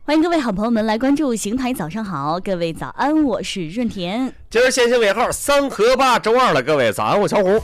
欢迎各位好朋友们来关注邢台早上好，各位早安，我是润田。 今儿限行尾号3和8，周2了，各位早安，我小虎。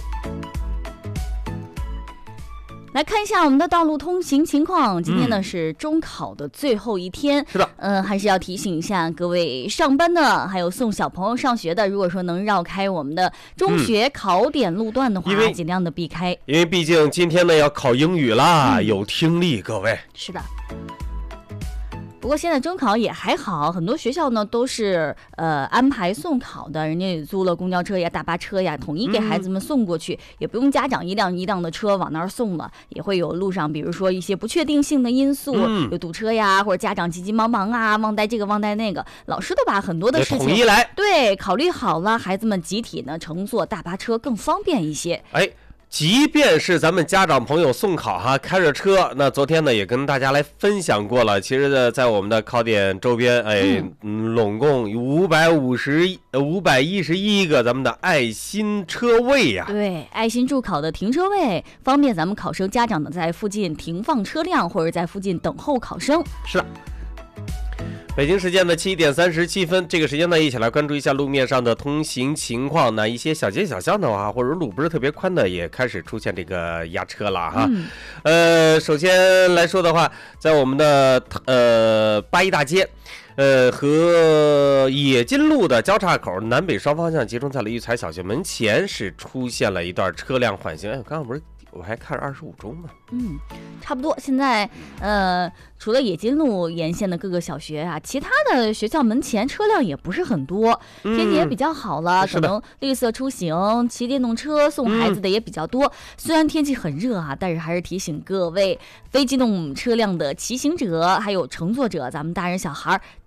来看一下我们的道路通行情况。今天呢是中考的最后一天， 是的， 还是要提醒一下各位上班的，还有送小朋友上学的，如果说能绕开我们的中学考点路段的话，尽量的避开。 因为毕竟今天呢要考英语啦，有听力，各位。 是的。不过现在中考也还好，很多学校呢都是安排送考的，人家也租了公交车呀、大巴车呀，统一给孩子们送过去，也不用家长一辆一辆的车往那儿送了，也会有路上比如说一些不确定性的因素，有堵车呀，或者家长急急忙忙啊，忘带这个忘带那个，老师都把很多的事情统一来， 对，考虑好了，孩子们集体呢乘坐大巴车更方便一些。 即便是咱们家长朋友送考哈，开着车，那昨天呢也跟大家来分享过了。其实呢，在我们的考点周边，拢共511个咱们的爱心车位呀。 对，爱心助考的停车位，方便咱们考生家长呢在附近停放车辆，或者在附近等候考生。 是的。北京时间的7点37分，这个时间呢，一起来关注一下路面上的通行情况呢。一些小街小巷的话，或者路不是特别宽的，也开始出现这个压车了哈。首先来说的话，在我们的8一大街，和冶金路的交叉口南北双方向集中在了育才小学门前，是出现了一段车辆缓行。刚刚不是我还看着25中呢。 差不多。现在除了冶金路沿线的各个小学啊，其他的学校门前车辆也不是很多，天气也比较好了，可能绿色出行、骑电动车送孩子的也比较多。虽然天气很热啊，但是还是提醒各位非机动车辆的骑行者还有乘坐者，咱们大人小孩